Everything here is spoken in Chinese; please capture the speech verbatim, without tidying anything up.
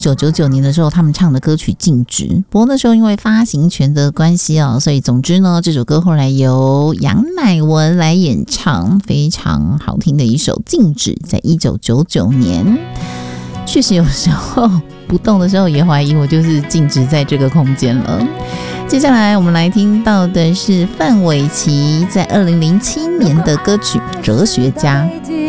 九九九年的时候他们唱的歌曲《静止》，不过那时候因为发行权的关系哦，所以总之呢这首歌后来由杨乃文来演唱，非常好听的一首《静止》，在一九九九年。确实有时候不动的时候也怀疑我就是静止在这个空间了。接下来我们来听到的是范玮琪在二零零七年的歌曲《哲学家》。